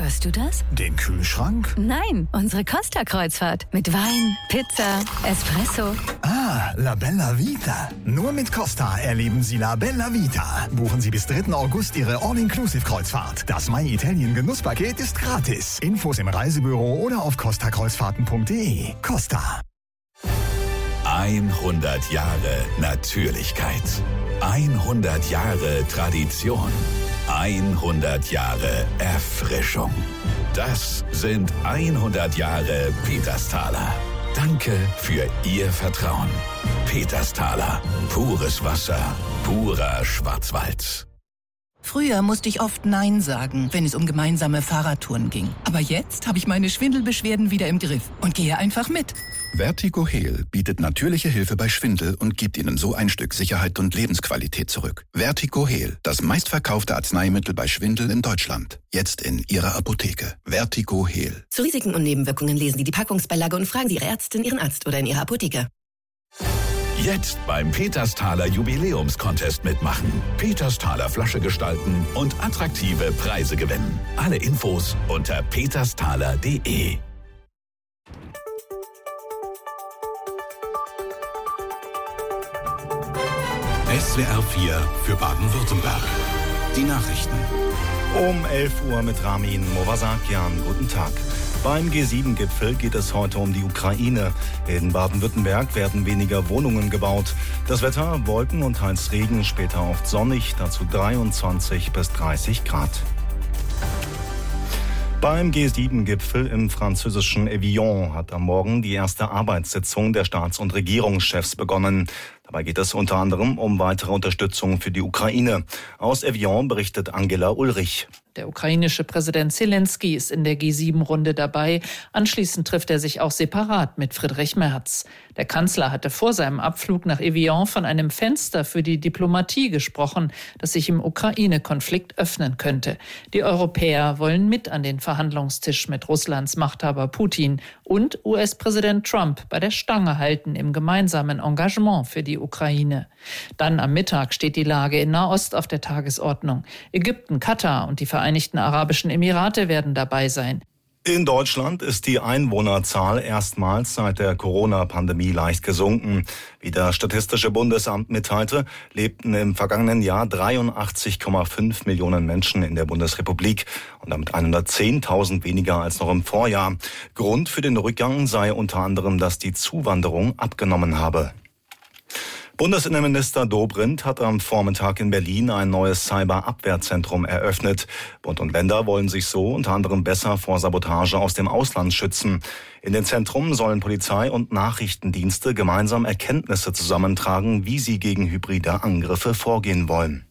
Hörst du das? Den Kühlschrank? Nein, unsere Costa-Kreuzfahrt. Mit Wein, Pizza, Espresso. Ah, La Bella Vita. Nur mit Costa erleben Sie La Bella Vita. Buchen Sie bis 3. August Ihre All-Inclusive-Kreuzfahrt. Das My Italien Genusspaket ist gratis. Infos im Reisebüro oder auf costakreuzfahrten.de. Costa. 100 Jahre Natürlichkeit. 100 Jahre Tradition. 100 Jahre Erfrischung. Das sind 100 Jahre Petersthaler. Danke für Ihr Vertrauen. Petersthaler. Pures Wasser. Purer Schwarzwald. Früher musste ich oft Nein sagen, wenn es um gemeinsame Fahrradtouren ging. Aber jetzt habe ich meine Schwindelbeschwerden wieder im Griff und gehe einfach mit. Vertigo Heal bietet natürliche Hilfe bei Schwindel und gibt Ihnen so ein Stück Sicherheit und Lebensqualität zurück. Vertigo Heal, das meistverkaufte Arzneimittel bei Schwindel in Deutschland. Jetzt in Ihrer Apotheke. Vertigo Heal. Zu Risiken und Nebenwirkungen lesen Sie die Packungsbeilage und fragen Sie Ihre Ärztin, Ihren Arzt oder in Ihrer Apotheke. Jetzt beim Petersthaler Jubiläumscontest mitmachen. Petersthaler Flasche gestalten und attraktive Preise gewinnen. Alle Infos unter petersthaler.de. SWR 4 für Baden-Württemberg. Die Nachrichten. Um 11 Uhr mit Ramin Movasakian. Guten Tag. Beim G7-Gipfel geht es heute um die Ukraine. In Baden-Württemberg werden weniger Wohnungen gebaut. Das Wetter, Wolken und teils Regen, später oft sonnig, dazu 23 bis 30 Grad. Beim G7-Gipfel im französischen Evian hat am Morgen die erste Arbeitssitzung der Staats- und Regierungschefs begonnen. Dabei geht es unter anderem um weitere Unterstützung für die Ukraine. Aus Evian berichtet Angela Ulrich. Der ukrainische Präsident Zelensky ist in der G7-Runde dabei. Anschließend trifft er sich auch separat mit Friedrich Merz. Der Kanzler hatte vor seinem Abflug nach Evian von einem Fenster für die Diplomatie gesprochen, das sich im Ukraine-Konflikt öffnen könnte. Die Europäer wollen mit an den Verhandlungstisch mit Russlands Machthaber Putin und US-Präsident Trump bei der Stange halten im gemeinsamen Engagement für die Ukraine. Dann am Mittag steht die Lage in Nahost auf der Tagesordnung. Ägypten, Katar und die Vereinigten Arabischen Emirate werden dabei sein. In Deutschland ist die Einwohnerzahl erstmals seit der Corona-Pandemie leicht gesunken. Wie das Statistische Bundesamt mitteilte, lebten im vergangenen Jahr 83,5 Millionen Menschen in der Bundesrepublik und damit 110.000 weniger als noch im Vorjahr. Grund für den Rückgang sei unter anderem, dass die Zuwanderung abgenommen habe. Bundesinnenminister Dobrindt hat am Vormittag in Berlin ein neues Cyberabwehrzentrum eröffnet. Bund und Länder wollen sich so unter anderem besser vor Sabotage aus dem Ausland schützen. In den Zentren sollen Polizei und Nachrichtendienste gemeinsam Erkenntnisse zusammentragen, wie sie gegen hybride Angriffe vorgehen wollen.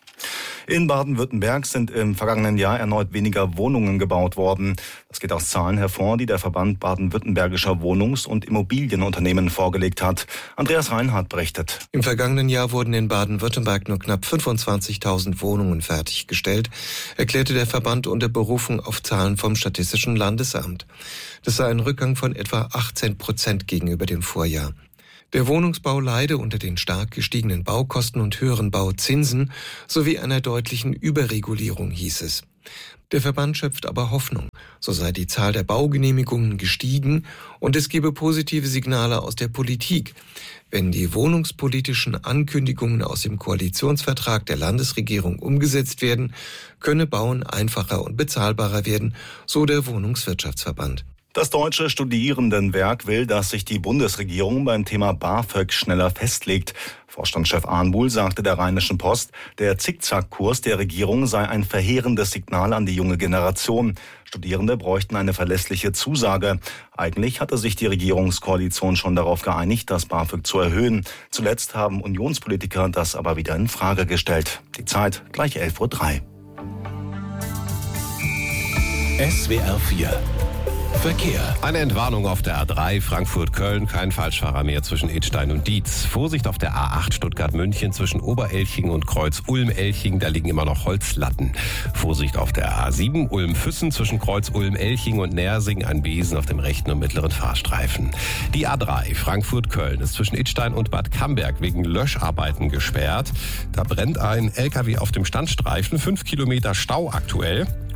In Baden-Württemberg sind im vergangenen Jahr erneut weniger Wohnungen gebaut worden. Das geht aus Zahlen hervor, die der Verband baden-württembergischer Wohnungs- und Immobilienunternehmen vorgelegt hat. Andreas Reinhardt berichtet. Im vergangenen Jahr wurden in Baden-Württemberg nur knapp 25.000 Wohnungen fertiggestellt, erklärte der Verband unter Berufung auf Zahlen vom Statistischen Landesamt. Das sei ein Rückgang von etwa 18% gegenüber dem Vorjahr. Der Wohnungsbau leide unter den stark gestiegenen Baukosten und höheren Bauzinsen sowie einer deutlichen Überregulierung, hieß es. Der Verband schöpft aber Hoffnung, so sei die Zahl der Baugenehmigungen gestiegen und es gebe positive Signale aus der Politik. Wenn die wohnungspolitischen Ankündigungen aus dem Koalitionsvertrag der Landesregierung umgesetzt werden, könne Bauen einfacher und bezahlbarer werden, so der Wohnungswirtschaftsverband. Das Deutsche Studierendenwerk will, dass sich die Bundesregierung beim Thema BAföG schneller festlegt. Vorstandschef Arnbuhl sagte der Rheinischen Post, der Zickzackkurs der Regierung sei ein verheerendes Signal an die junge Generation. Studierende bräuchten eine verlässliche Zusage. Eigentlich hatte sich die Regierungskoalition schon darauf geeinigt, das BAföG zu erhöhen. Zuletzt haben Unionspolitiker das aber wieder in Frage gestellt. Die Zeit gleich 11:03 Uhr. SWR 4 Verkehr. Eine Entwarnung auf der A3 Frankfurt-Köln, kein Falschfahrer mehr zwischen Idstein und Dietz. Vorsicht auf der A8 Stuttgart-München zwischen Oberelching und Kreuz Ulm-Elching, da liegen immer noch Holzlatten. Vorsicht auf der A7 Ulm-Füssen zwischen Kreuz Ulm-Elching und Nersing, ein Besen auf dem rechten und mittleren Fahrstreifen. Die A3 Frankfurt-Köln ist zwischen Idstein und Bad Camberg wegen Löscharbeiten gesperrt. Da brennt ein LKW auf dem Standstreifen, 5 Kilometer Stau aktuell.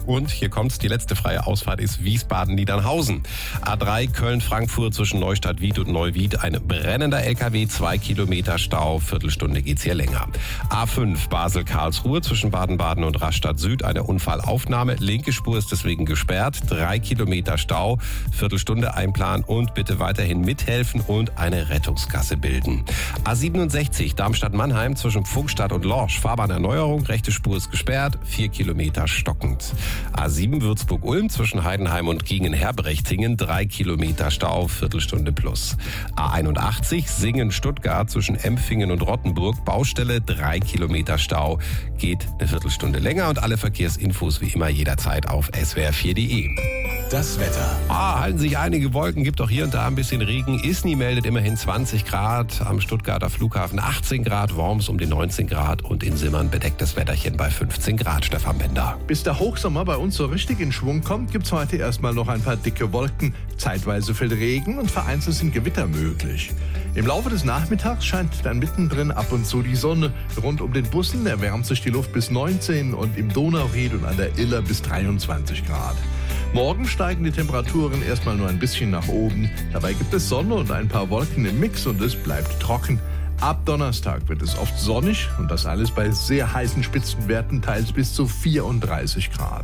Und hier kommt's, die letzte freie Ausfahrt ist Wiesbaden-Niedernhausen. A3 Köln-Frankfurt zwischen Neustadt-Wied und Neuwied. Ein brennender LKW, 2 Kilometer Stau. Viertelstunde geht's hier länger. A5 Basel-Karlsruhe zwischen Baden-Baden und Rastatt Süd. Eine Unfallaufnahme. Linke Spur ist deswegen gesperrt. 3 Kilometer Stau. Viertelstunde einplanen und bitte weiterhin mithelfen und eine Rettungskasse bilden. A67 Darmstadt-Mannheim zwischen Pfungstadt und Lorsch. Fahrbahnerneuerung. Rechte Spur ist gesperrt. 4 Kilometer stockend. A7 Würzburg-Ulm zwischen Heidenheim und Giengen-Herbrechtingen, 3 Kilometer Stau, Viertelstunde plus. A81 Singen-Stuttgart zwischen Empfingen und Rottenburg, Baustelle, 3 Kilometer Stau, geht eine Viertelstunde länger und alle Verkehrsinfos wie immer jederzeit auf swr4.de. Das Wetter. Halten sich einige Wolken, gibt auch hier und da ein bisschen Regen. Isny meldet immerhin 20 Grad, am Stuttgarter Flughafen 18 Grad, Worms um die 19 Grad und in Simmern bedecktes Wetterchen bei 15 Grad, Stefan Bender. Bis der Hochsommer bei uns so richtig in Schwung kommt, gibt's heute erstmal noch ein paar dicke Wolken. Zeitweise fällt Regen und vereinzelt sind Gewitter möglich. Im Laufe des Nachmittags scheint dann mittendrin ab und zu die Sonne. Rund um den Bussen erwärmt sich die Luft bis 19 und im Donauried und an der Iller bis 23 Grad. Morgen steigen die Temperaturen erstmal nur ein bisschen nach oben. Dabei gibt es Sonne und ein paar Wolken im Mix und es bleibt trocken. Ab Donnerstag wird es oft sonnig und das alles bei sehr heißen Spitzenwerten, teils bis zu 34 Grad.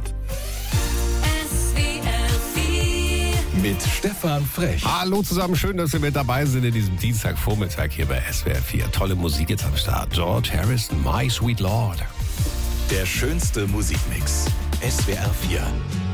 Mit Stefan Frech. Hallo zusammen, schön, dass ihr mit dabei sind in diesem Dienstagvormittag hier bei SWR 4. Tolle Musik jetzt am Start. George Harrison, My Sweet Lord. Der schönste Musikmix. SWR 4.